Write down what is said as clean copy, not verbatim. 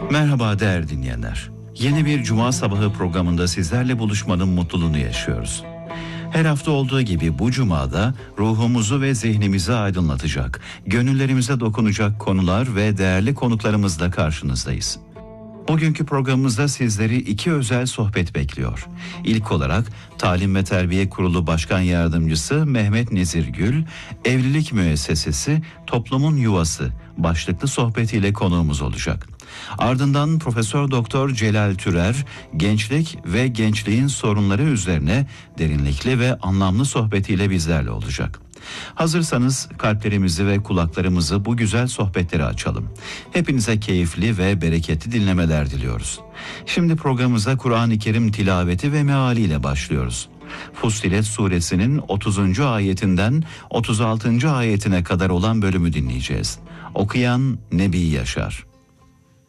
Merhaba değerli dinleyenler. Yeni bir Cuma sabahı programında sizlerle buluşmanın mutluluğunu yaşıyoruz. Her hafta olduğu gibi bu Cuma'da ruhumuzu ve zihnimizi aydınlatacak, gönüllerimize dokunacak konular ve değerli konuklarımızla karşınızdayız. Bugünkü programımızda sizleri iki özel sohbet bekliyor. İlk olarak Talim ve Terbiye Kurulu Başkan Yardımcısı Mehmet Nezir Gül, Evlilik Müessesesi Toplumun Yuvası başlıklı sohbetiyle konuğumuz olacak. Ardından Profesör Doktor Celal Türer, gençlik ve gençliğin sorunları üzerine derinlikli ve anlamlı sohbetiyle bizlerle olacak. Hazırsanız kalplerimizi ve kulaklarımızı bu güzel sohbetlere açalım. Hepinize keyifli ve bereketli dinlemeler diliyoruz. Şimdi programımıza Kur'an-ı Kerim tilaveti ve mealiyle başlıyoruz. Fussilet suresinin 30. ayetinden 36. ayetine kadar olan bölümü dinleyeceğiz. Okuyan Nebi Yaşar.